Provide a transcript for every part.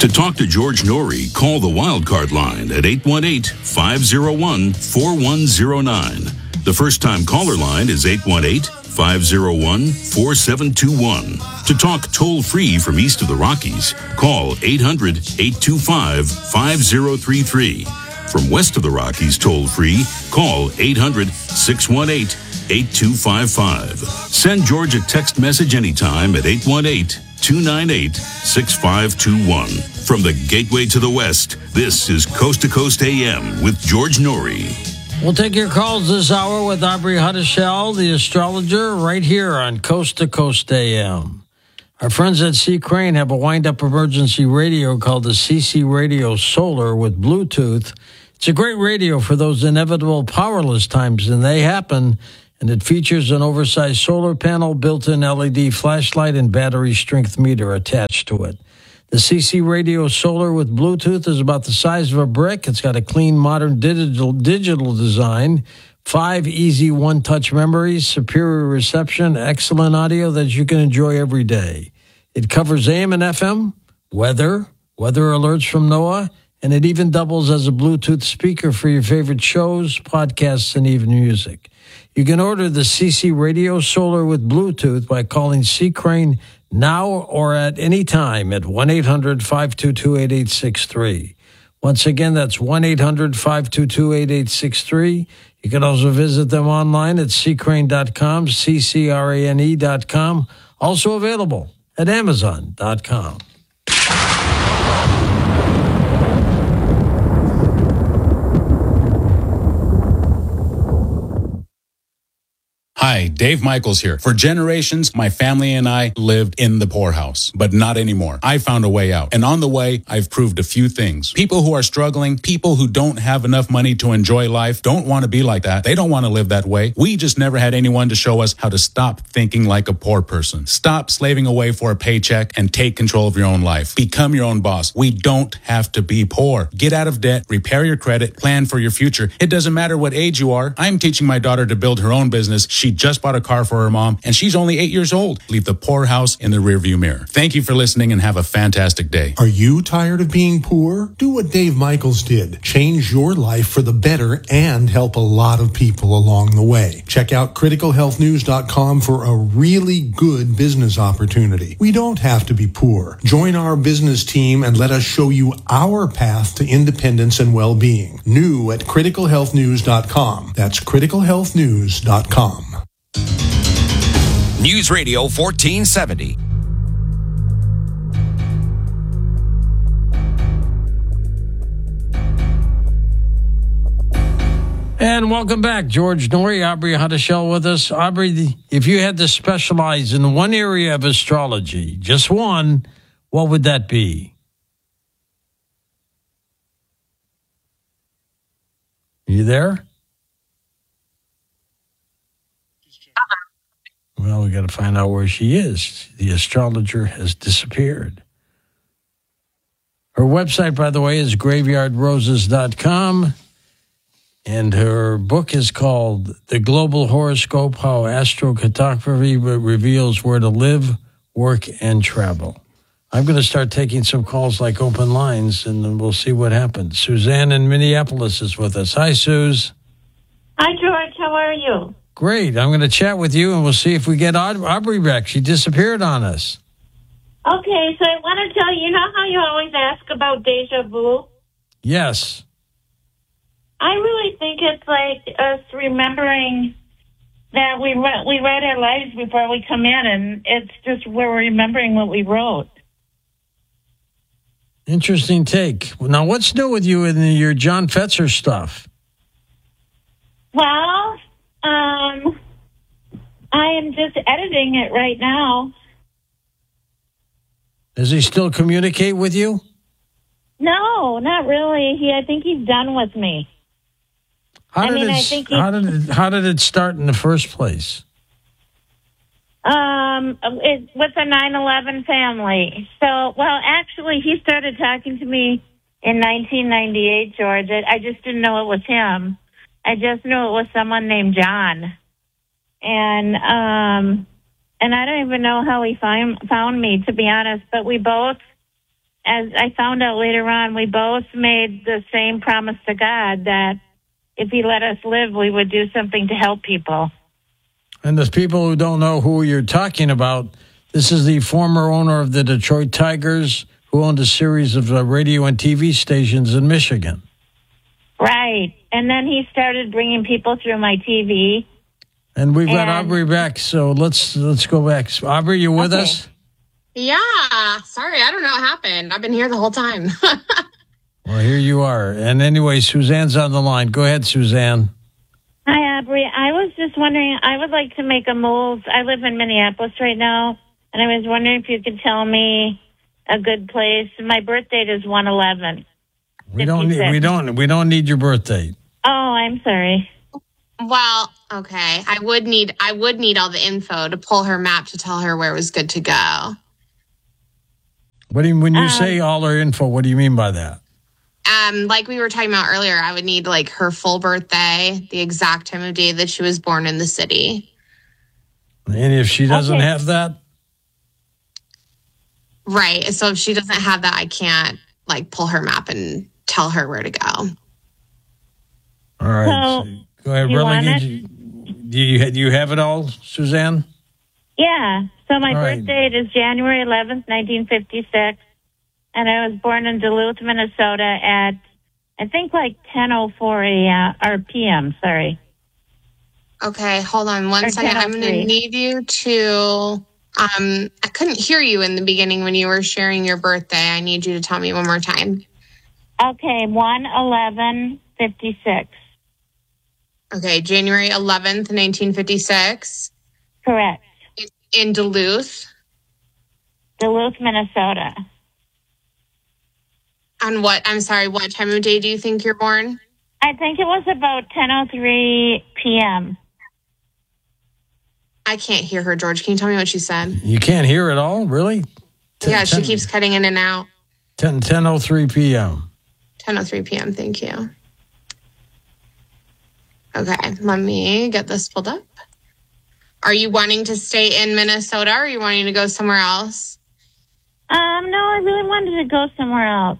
To talk to George Norrie, call the Wildcard line at 818-501-4109. The first-time caller line is 818-501-4721. To talk toll-free from east of the Rockies, call 800-825-5033. From west of the Rockies toll-free, call 800-618-8255. Send George a text message anytime at 818-298-6521. From the gateway to the west, this is Coast to Coast AM with George Norrie. We'll take your calls this hour with Aubrey Huddishell, the astrologer, right here on Coast to Coast AM. Our friends at C. Crane have a wind-up emergency radio called the CC Radio Solar with Bluetooth. It's a great radio for those inevitable powerless times, and they happen, and it features an oversized solar panel, built-in LED flashlight, and battery strength meter attached to it. The CC Radio Solar with Bluetooth is about the size of a brick. It's got a clean, modern digital design, 5 easy one-touch memories, superior reception, excellent audio that you can enjoy every day. It covers AM and FM, weather alerts from NOAA, and it even doubles as a Bluetooth speaker for your favorite shows, podcasts, and even music. You can order the CC Radio Solar with Bluetooth by calling C. Crane now or at any time at 1-800-522-8863. Once again, that's 1-800-522-8863. You can also visit them online at ccrane.com, ccrane.com. Also available at amazon.com. Hi, Dave Michaels here. For generations, my family and I lived in the poorhouse, but not anymore. I found a way out. And on the way, I've proved a few things. People who are struggling, people who don't have enough money to enjoy life, don't want to be like that. They don't want to live that way. We just never had anyone to show us how to stop thinking like a poor person. Stop slaving away for a paycheck and take control of your own life. Become your own boss. We don't have to be poor. Get out of debt, repair your credit, plan for your future. It doesn't matter what age you are. I'm teaching my daughter to build her own business. She just bought a car for her mom, and she's only 8 years old. Leave the poorhouse in the rearview mirror. Thank you for listening, and have a fantastic day. Are you tired of being poor? Do what Dave Michaels did. Change your life for the better and help a lot of people along the way. Check out criticalhealthnews.com for a really good business opportunity. We don't have to be poor. Join our business team and let us show you our path to independence and well-being. New at criticalhealthnews.com. That's criticalhealthnews.com. News Radio 1470. And welcome back. George Norrie, Aubrey Huddishell with us. Aubrey, if you had to specialize in one area of astrology, just one, what would that be? You there? Well, we got to find out where she is. The astrologer has disappeared. Her website, by the way, is graveyardroses.com. And her book is called The Global Horoscope, How Astrocartography Reveals Where to Live, Work, and Travel. I'm going to start taking some calls like open lines, and then we'll see what happens. Suzanne in Minneapolis is with us. Hi, Suze. Hi, George. How are you? Great. I'm going to chat with you, and we'll see if we get Aubrey back. She disappeared on us. Okay, so I want to tell you, know how you always ask about deja vu? Yes. I really think it's like us remembering that we write our lives before we come in, and it's just we're remembering what we wrote. Interesting take. Now, what's new with you in your John Fetzer stuff? Well, I am just editing it right now. Does he still communicate with you? No, not really. I think he's done with me. How did it start in the first place? With the 9/11 family. So, well, actually, he started talking to me in 1998, George. I just didn't know it was him. I just knew it was someone named John. And I don't even know how he found me, to be honest. But we both as I found out later on, we both made the same promise to God that if he let us live, we would do something to help people. And there's people who don't know who you're talking about. This is the former owner of the Detroit Tigers, who owned a series of radio and TV stations in Michigan. Right. And then he started bringing people through my TV. And we've got Aubrey back, so let's go back. Aubrey, you with us? Yeah. Sorry, I don't know what happened. I've been here the whole time. Well, here you are. And anyway, Suzanne's on the line. Go ahead, Suzanne. Hi, Aubrey. I was just wondering, I would like to make a move. I live in Minneapolis right now, and I was wondering if you could tell me a good place. My birth date is 1/11. We don't need your birth date. Oh, I'm sorry. Well, okay. I would need all the info to pull her map to tell her where it was good to go. What do you, when you say all her info, what do you mean by that? Like we were talking about earlier, I would need like her full birthday, the exact time of day that she was born in the city. And if she doesn't have that? Right. So if she doesn't have that, I can't like pull her map and tell her where to go. All right. So, go ahead. Do you have it all, Suzanne? Yeah. So my All birth right. date is January 11th, 1956. And I was born in Duluth, Minnesota at, I think, like 10:04 a.m. or p.m. Sorry. Okay, hold on one second. I'm going to need you to. I couldn't hear you in the beginning when you were sharing your birthday. I need you to tell me one more time. Okay, 1/11/56. Okay, January 11th, 1956. Correct. In Duluth. Duluth, Minnesota. On what? I'm sorry. What time of day do you think you're born? I think it was about 10:03 p.m. I can't hear her, George. Can you tell me what she said? You can't hear it all? Really? Yeah, she keeps cutting in and out. 10:03 p.m. 10:03 p.m. Thank you. Okay, let me get this pulled up. Are you wanting to stay in Minnesota or are you wanting to go somewhere else? No, I really wanted to go somewhere else.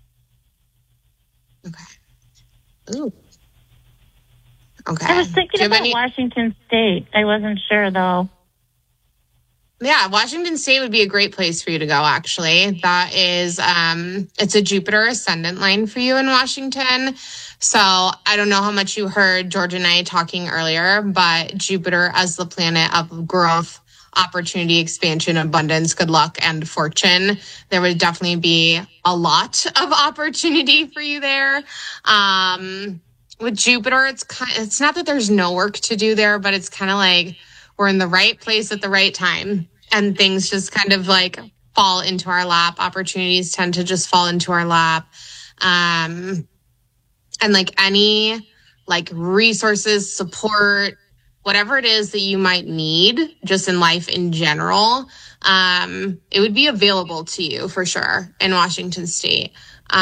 Okay. Ooh. Okay. I was thinking about Washington State. I wasn't sure, though. Yeah, Washington State would be a great place for you to go, actually. That is, it's a Jupiter ascendant line for you in Washington. So I don't know how much you heard George and I talking earlier, but Jupiter as the planet of growth, opportunity, expansion, abundance, good luck, and fortune. There would definitely be a lot of opportunity for you there. With Jupiter, it's not that there's no work to do there, but it's kind of like we're in the right place at the right time and things just kind of like fall into our lap. Opportunities tend to just fall into our lap. And like any like resources, support, whatever it is that you might need just in life in general, it would be available to you for sure in Washington State.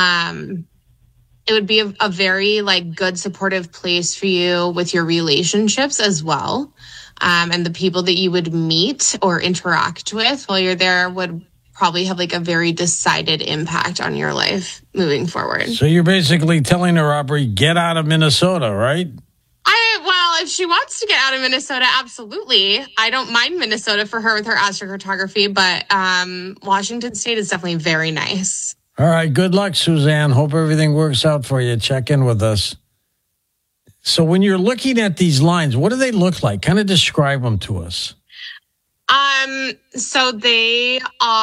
It would be a very like good supportive place for you with your relationships as well. And the people that you would meet or interact with while you're there would probably have like a very decided impact on your life moving forward. So you're basically telling her, Aubrey, get out of Minnesota, right? Well, if she wants to get out of Minnesota, absolutely. I don't mind Minnesota for her with her astrocartography, but Washington State is definitely very nice. All right. Good luck, Suzanne. Hope everything works out for you. Check in with us. So when you're looking at these lines, what do they look like? Kind of describe them to us. So they're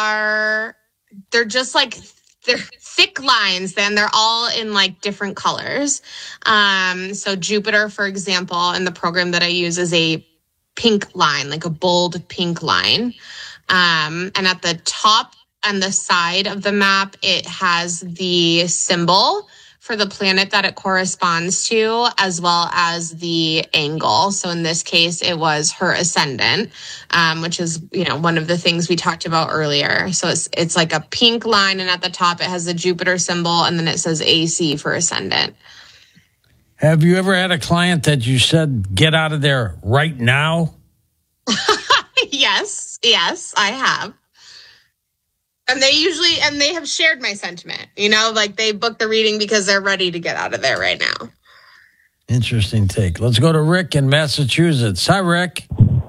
just like, they're thick lines, then they're all in like different colors. So Jupiter, for example, in the program that I use is a pink line, like a bold pink line. And at the top and the side of the map, it has the symbol for the planet that it corresponds to, as well as the angle. So in this case, it was her ascendant, which is, one of the things we talked about earlier. So it's like a pink line, and at the top it has the Jupiter symbol, and then it says AC for ascendant. Have you ever had a client that you said, get out of there right now? Yes, I have. And they have shared my sentiment, like they booked the reading because they're ready to get out of there right now. Interesting take. Let's go to Rick in Massachusetts. Hi, Rick.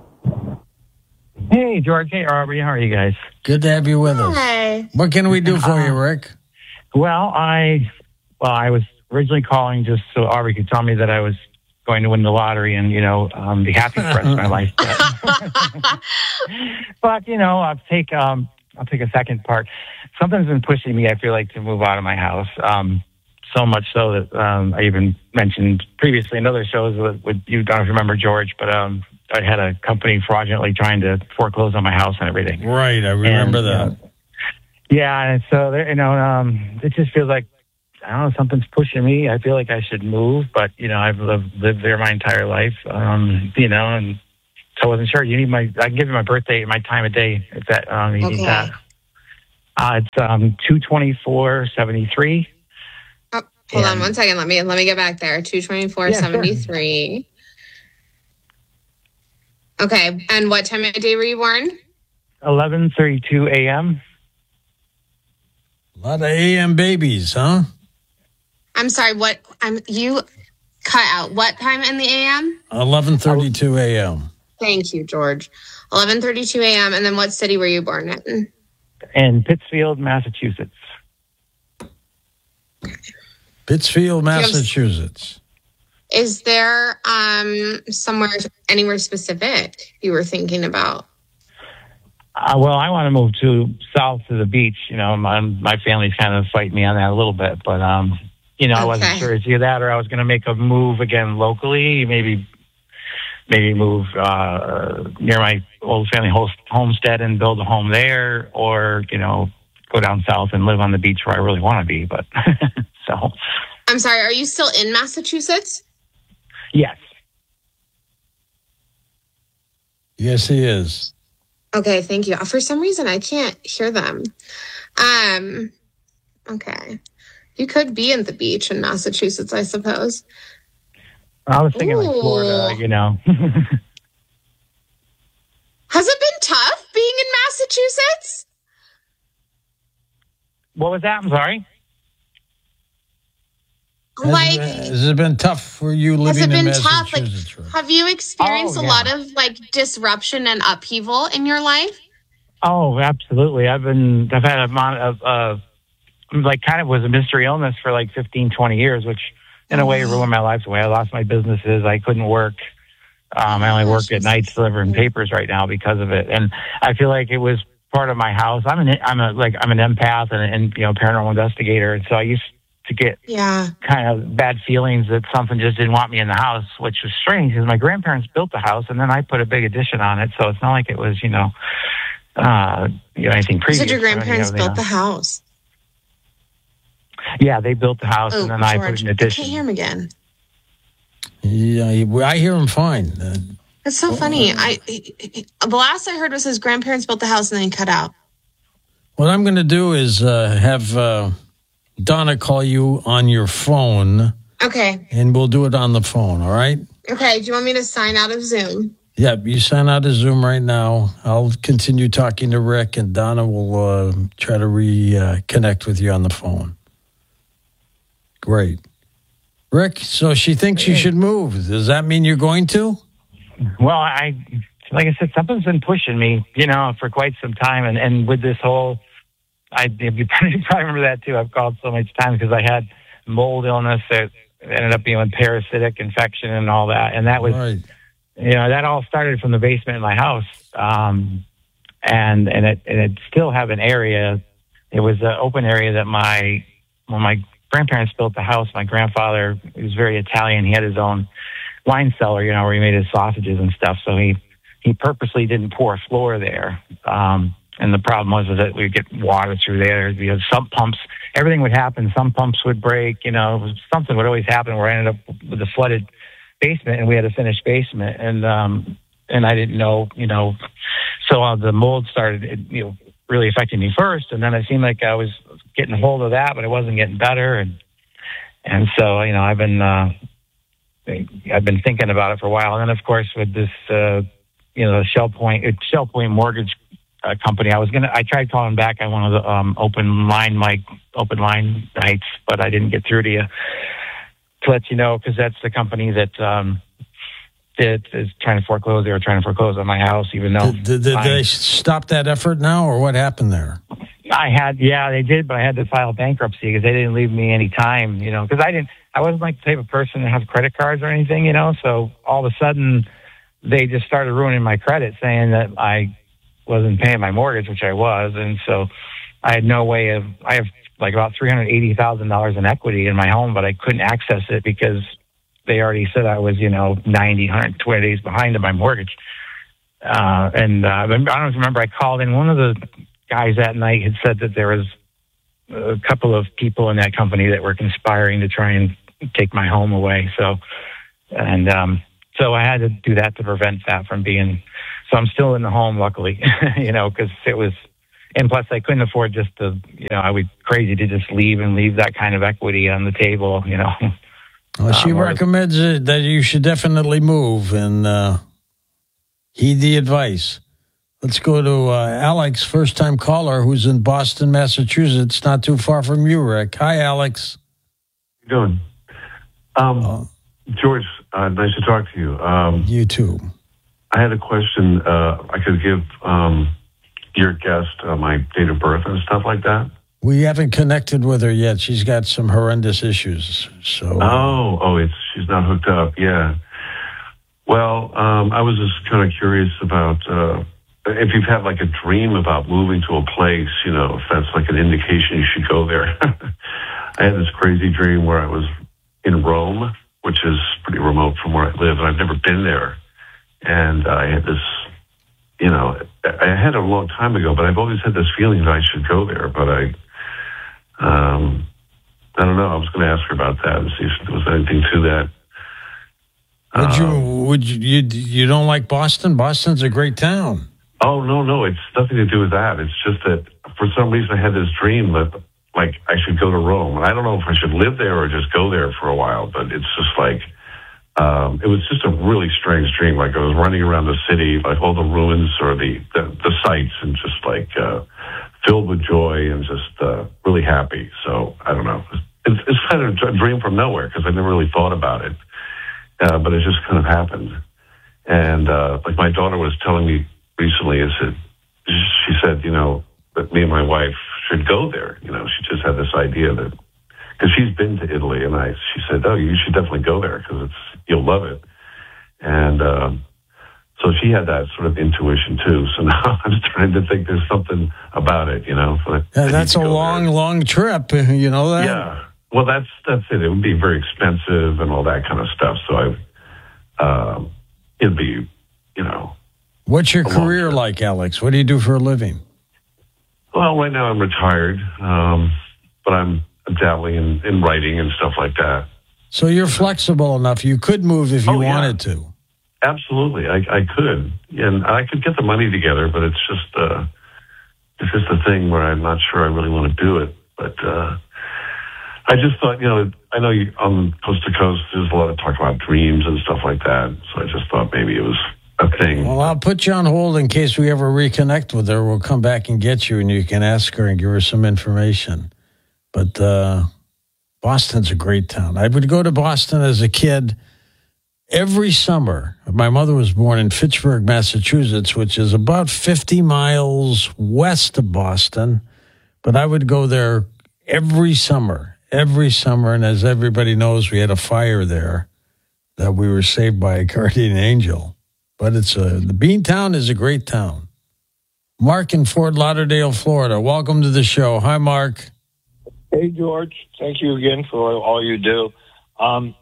Hey, George. Hey, Aubrey. How are you guys? Good to have you with us. Hi. What can we do for you, Rick? Well, I was originally calling just so Aubrey could tell me that I was going to win the lottery and, be happy for the rest of my life. But, I'll take a second part. Something's been pushing me, I feel like, to move out of my house. So much so that I even mentioned previously in other shows with you don't remember George, but I had a company fraudulently trying to foreclose on my house and everything. Right, I remember that. Yeah, and so it just feels like I don't know, something's pushing me. I feel like I should move, but I've lived there my entire life. And so I wasn't sure. I can give you my birthday and my time of day if that you need that. It's 2/24/73. Hold on 1 second. Let me get back there. 2/24/73. Sure. Okay. And what time of day were you born? 11:32 a.m. A lot of AM babies, huh? I'm sorry. You cut out. What time in the AM? 11:32 a.m. Thank you, George. 11:32 a.m. And then what city were you born in? In Pittsfield, Massachusetts. Pittsfield, Massachusetts. Is there anywhere specific you were thinking about? Well, I want to move south to the beach. My family's kind of fighting me on that a little bit, but I wasn't sure it's either that or I was going to make a move again locally, maybe move near my old family homestead and build a home there, or go down south and live on the beach where I really want to be. But so, I'm sorry. Are you still in Massachusetts? Yes. Yes, he is. Okay, thank you. For some reason, I can't hear them. Okay. You could be in the beach in Massachusetts, I suppose. I was thinking like Florida, Has it been tough being in Massachusetts? What was that? I'm sorry. Has it been tough for you living in Massachusetts? Tough? Have you experienced a lot of disruption and upheaval in your life? Oh, absolutely. I've had a amount of kind of was a mystery illness for 15, 20 years, which in a way ruined my life away. I lost my businesses. I couldn't work. I only work at nights delivering papers right now because of it. And I feel like it was part of my house. I'm an empath and paranormal investigator. And so I used to get kind of bad feelings that something just didn't want me in the house, which was strange because my grandparents built the house and then I put a big addition on it. So it's not like it was, anything previous. You said your grandparents built the house. Yeah, they built the house and then I put an addition. I can't hear him again. Yeah, I hear him fine. That's so funny. The last I heard was his grandparents built the house and then he cut out. What I'm going to do is have Donna call you on your phone. Okay. And we'll do it on the phone, all right? Okay. Do you want me to sign out of Zoom? Yeah, you sign out of Zoom right now. I'll continue talking to Rick, and Donna will try to reconnect with you on the phone. Great. Rick, so she thinks you should move. Does that mean you're going to? Well, like I said, something's been pushing me, for quite some time. And with this whole, you probably remember that too. I've called so much times because I had mold illness that ended up being a parasitic infection and all that. And that was, that all started from the basement in my house. And it still have an area. It was an open area that when my grandparents built the house, my grandfather, he was very Italian. He had his own wine cellar, where he made his sausages and stuff. So he purposely didn't pour a floor there. And the problem was that we would get water through there. Sump pumps, everything would happen. Some pumps would break, something would always happen where I ended up with a flooded basement and we had a finished basement. And I didn't know, so the mold started, really affecting me first. And then it seemed like I was getting a hold of that, but it wasn't getting better. And so, I've been thinking about it for a while. And then of course with this, Shell Point mortgage company. I tried calling back on one of the open line nights, but I didn't get through to you to let you know, because that's the company that is trying to foreclose. They were trying to foreclose on my house, even though did they stop that effort now, or what happened there? They did, but I had to file bankruptcy because they didn't leave me any time, because I wasn't like the type of person that has credit cards or anything, so all of a sudden they just started ruining my credit, saying that I wasn't paying my mortgage, which I was. And so I had no way I have like about $380,000 in equity in my home, but I couldn't access it because they already said I was, 90, 120 days behind on my mortgage. I don't remember, I called in. One of the guys that night had said that there was a couple of people in that company that were conspiring to try and take my home away. So I had to do that to prevent that from being. So I'm still in the home, luckily, because it was. And plus, I couldn't afford just to. I was crazy to just leave that kind of equity on the table. Well, she recommends that you should definitely move and heed the advice. Let's go to Alex, first-time caller, who's in Boston, Massachusetts, not too far from you, Rick. Hi, Alex. How you doing? George, nice to talk to you. You too. I had a question. I could give your guest my date of birth and stuff like that. We haven't connected with her yet. She's got some horrendous issues. So. She's not hooked up. Yeah. Well, I was just kind of curious about if you've had like a dream about moving to a place, if that's like an indication you should go there. I had this crazy dream where I was in Rome, which is pretty remote from where I live, and I've never been there. And I had this, I had it a long time ago, but I've always had this feeling that I should go there. But I don't know. I was going to ask her about that and see if there was anything to that. You don't like Boston? Boston's a great town. Oh, no. It's nothing to do with that. It's just that for some reason I had this dream that like I should go to Rome. And I don't know if I should live there or just go there for a while, but it's just like, it was just a really strange dream. Like I was running around the city, like all the ruins or the sights, and just like filled with joy and just really happy. So I don't know. It's kind of a dream from nowhere because I never really thought about it, but it just kind of happened. And like my daughter was telling me recently, she said, that me and my wife should go there. She just had this idea that. Because she's been to Italy, and she said, "Oh, you should definitely go there because you'll love it." And so she had that sort of intuition too. So now I'm just trying to think there's something about it, that's a long trip, you know that. Yeah, well, that's it. It would be very expensive and all that kind of stuff. So it'd be, What's your career like, Alex? What do you do for a living? Well, right now I'm retired, but I'm dabbling in writing and stuff like that. So you're flexible enough. You could move if you wanted to. Absolutely. I could. And I could get the money together, but it's just a thing where I'm not sure I really want to do it. But I just thought, I know on Coast to Coast, there's a lot of talk about dreams and stuff like that. So I just thought maybe it was a thing. Well, I'll put you on hold in case we ever reconnect with her. We'll come back and get you, and you can ask her and give her some information. But Boston's a great town. I would go to Boston as a kid every summer. My mother was born in Fitchburg, Massachusetts, which is about 50 miles west of Boston. But I would go there every summer. And as everybody knows, we had a fire there that we were saved by a guardian angel. But the Beantown is a great town. Mark in Fort Lauderdale, Florida. Welcome to the show. Hi, Mark. Hey, George. Thank you again for all you do. I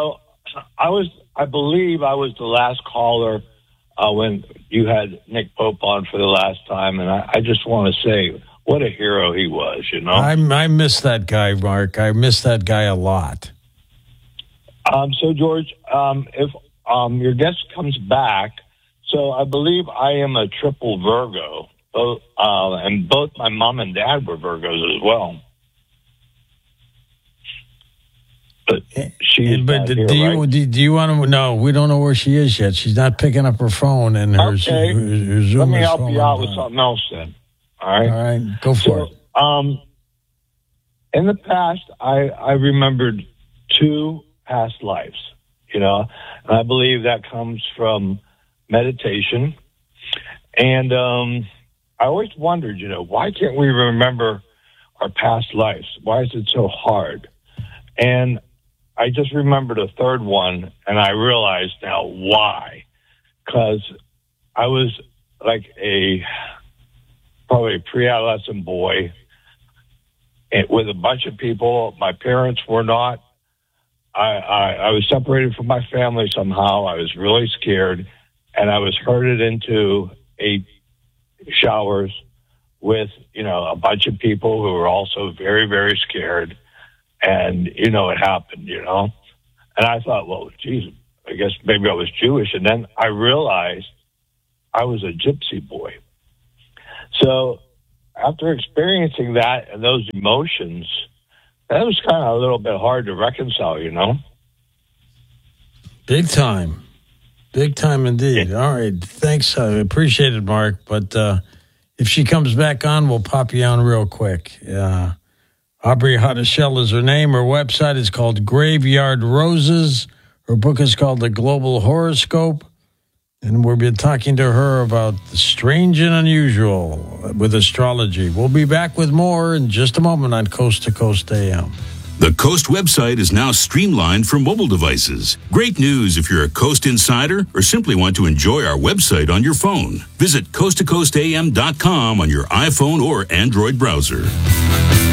believe I was the last caller when you had Nick Pope on for the last time, and I just want to say what a hero he was, I miss that guy, Mark. I miss that guy a lot. So, George, if your guest comes back, so I believe I am a triple Virgo, and both my mom and dad were Virgos as well. But she's not here, do right? you want to? No, we don't know where she is yet. She's not picking up her phone, and her Zoom Let me is help you falling out with down. something else then. All right. All right, go for it. In the past, I remembered 2 past lives, and I believe that comes from meditation. And I always wondered, why can't we remember our past lives? Why is it so hard? And I just remembered a third one, and I realized now why. Because I was like probably a pre-adolescent boy with a bunch of people. My parents were not. I was separated from my family somehow. I was really scared, and I was herded into 8 showers with, a bunch of people who were also very, very scared. And, it happened, And I thought, well, geez, I guess maybe I was Jewish. And then I realized I was a gypsy boy. So after experiencing that and those emotions, that was kind of a little bit hard to reconcile, Big time. Big time indeed. Yeah. All right. Thanks. I appreciate it, Mark. But if she comes back on, we'll pop you on real quick. Aubrey Hottishell is her name. Her website is called Graveyard Roses. Her book is called The Global Horoscope. And we'll be talking to her about the strange and unusual with astrology. We'll be back with more in just a moment on Coast to Coast AM. The Coast website is now streamlined for mobile devices. Great news if you're a Coast insider or simply want to enjoy our website on your phone. Visit coasttocoastam.com on your iPhone or Android browser.